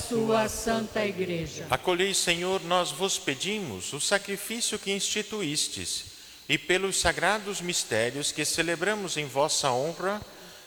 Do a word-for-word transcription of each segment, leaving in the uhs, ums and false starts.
sua santa igreja. Acolhei, Senhor, nós vos pedimos, o sacrifício que instituístes, e pelos sagrados mistérios que celebramos em vossa honra,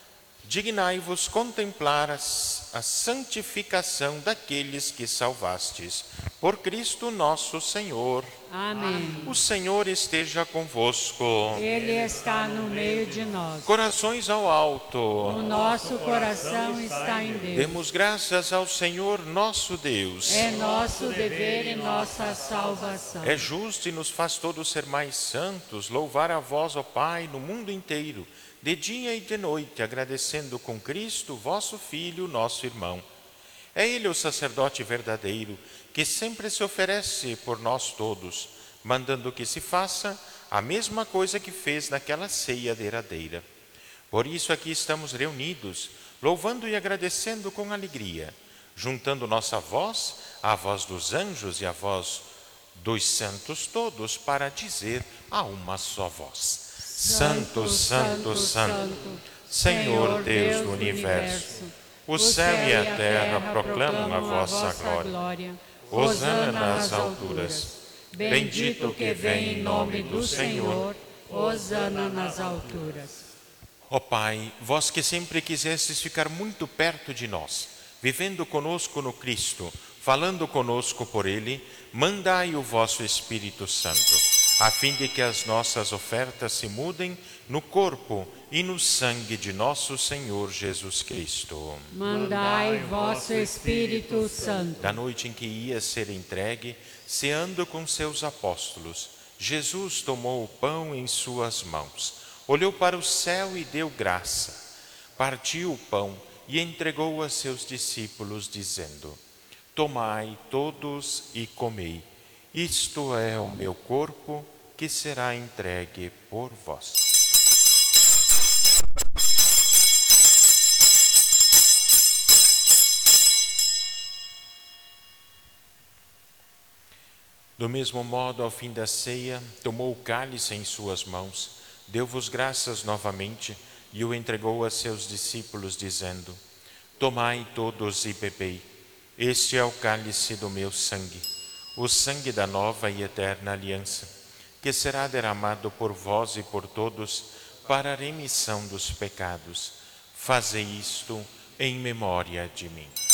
dignai-vos contemplar a, a santificação daqueles que salvastes. Por Cristo nosso Senhor. Amém. O Senhor esteja convosco. Ele está no meio de nós. Corações ao alto. O nosso coração está em Deus. Demos graças ao Senhor nosso Deus. É nosso dever e nossa salvação. É justo e nos faz todos ser mais santos, louvar a vós, ó Pai, no mundo inteiro, de dia e de noite, agradecendo com Cristo, vosso Filho, nosso irmão. É Ele o sacerdote verdadeiro, que sempre se oferece por nós todos, mandando que se faça a mesma coisa que fez naquela ceia derradeira. Por isso aqui estamos reunidos, louvando e agradecendo com alegria, juntando nossa voz à voz dos anjos e à voz dos santos todos, para dizer a uma só voz: Santo, Santo, Santo, Senhor Deus do Universo, o céu e a terra proclamam a vossa glória. Hosana nas alturas. Bendito que vem em nome do Senhor. Hosana nas alturas. Ó Pai, vós que sempre quisestes ficar muito perto de nós, vivendo conosco no Cristo, falando conosco por Ele, mandai o vosso Espírito Santo, a fim de que as nossas ofertas se mudem no corpo e no sangue de nosso Senhor Jesus Cristo. Mandai vosso Espírito Santo. Da noite em que ia ser entregue, ceando com seus apóstolos, Jesus tomou o pão em suas mãos, olhou para o céu e deu graça, partiu o pão e entregou a seus discípulos, dizendo: Tomai todos e comei, isto é o meu corpo que será entregue por vós. Do mesmo modo, ao fim da ceia, tomou o cálice em suas mãos, deu-vos graças novamente e o entregou a seus discípulos, dizendo: Tomai todos e bebei, este é o cálice do meu sangue, o sangue da nova e eterna aliança, que será derramado por vós e por todos para a remissão dos pecados. Fazei isto em memória de mim.